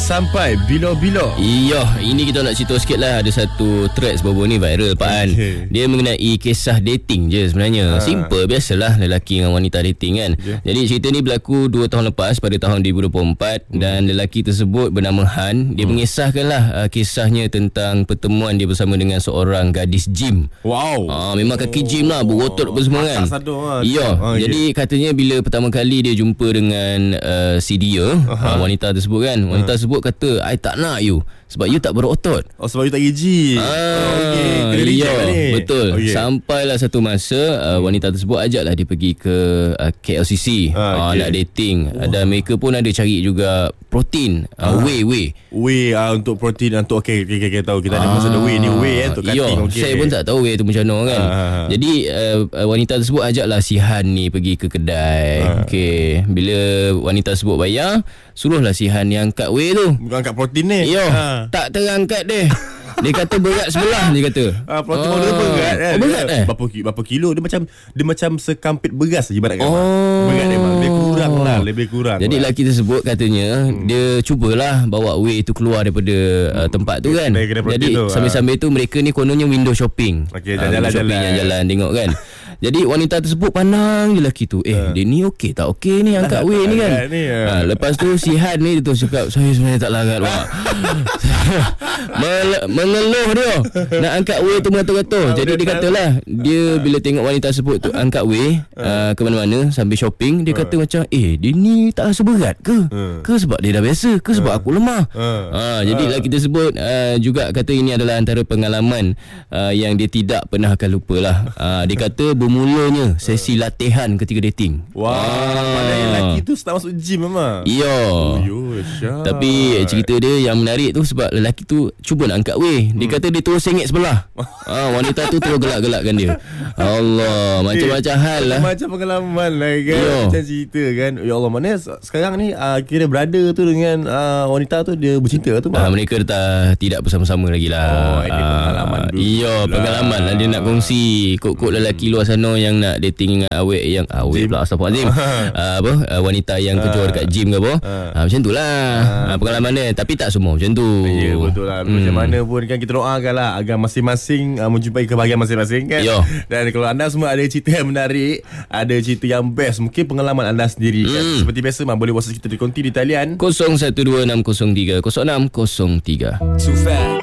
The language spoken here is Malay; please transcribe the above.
sampai bilo-bilo. Iya, ini kita nak cerita sikit lah. Ada satu thread baru ni viral Pak An. Dia mengenai kisah dating je sebenarnya. Simple, biasalah lelaki dengan wanita dating kan. Jadi cerita ni berlaku 2 tahun lepas pada tahun 2024. Dan lelaki tersebut bernama Han. Dia mengisahkanlah kisahnya tentang pertemuan dia bersama dengan seorang gadis gym. Wow. Memang kaki gym lah, berotot apa semua kan. Ya, jadi katanya bila pertama kali dia jumpa dengan si dia, wanita tersebut kan, wanita tersebut kata, I tak nak you sebab you tak berotot. Sebab you tak gigi. Kena reject lah ni. Betul. Sampailah satu masa wanita tersebut ajaklah dia pergi ke KLCC nak dating. Dan mereka pun ada cari juga protein, whey untuk protein untuk okay, tahu kita ada masa ada whey ni, whey untuk cutting. Saya pun tak tahu whey tu macam mana kan. Jadi wanita tersebut ajaklah si Han ni pergi ke kedai. Bila wanita tersebut bayar, suruhlah si Han yang angkat whey tu. Bukan angkat protein ni. Tak terangkat deh. Dia kata berat sebelah, dia kata. Protein powder berat kan. Berat Berapa kilo dia macam sekampit beras ibaratkan. Berat dia lebih kurang. Jadi lelaki tersebut katanya dia cubalah bawa whey itu keluar daripada tempat tu kan. Jadi sambil-sambil tu mereka ni kononnya window shopping. Jalan-jalan tengok kan. Jadi wanita tersebut pandang je lelaki tu. Dia ni okey tak okey ni angkat whey ni kan. Lepas tu si Han ni dia tu cakap, saya sebenarnya tak larat Pak. Mengeluh dia nak angkat whey tu mengatur-atur. Jadi dia katalah, dia bila tengok wanita tersebut tu angkat whey ke mana-mana sambil shopping, dia kata macam dia ni tak rasa berat ke? Ke sebab dia dah biasa? Ke sebab aku lemah? Jadi lelaki tersebut juga kata ini adalah antara pengalaman yang dia tidak pernah akan lupalah. Dia kata bermulanya sesi latihan ketika dating. Padahal lelaki tu start masuk gym memang. Ya. Tapi cerita dia yang menarik tu sebab lelaki tu cuba nak angkat whey. Dia kata dia terus sengit sebelah. Wanita tu terus gelak-gelakkan dia. Allah, macam-macam hal lah. Macam pengalaman lah kan. Macam cerita kan. Ya Allah, mana sekarang ni kira brother tu dengan wanita tu dia bercinta tu. Mereka dah tidak bersama-sama lagi lah. Ini pengalaman dulu. Pengalaman lah dia nak kongsi. Kok lelaki luar sana yang nak dating dengan awet pula, astagfirullahalazim. Wanita yang kerja dekat gym ke apa. Macam tu lah pengalaman dia. Tapi tak semua macam tu. Ya, betul lah. Macam mana pun kan kita doakan lah agar masing-masing menjumpai kebahagiaan masing-masing kan. Dan kalau anda semua ada cerita yang menarik, ada cerita yang best, mungkin pengalaman anda sendiri kan. Seperti biasa boleh WhatsApp kita di konti di talian 0126030603.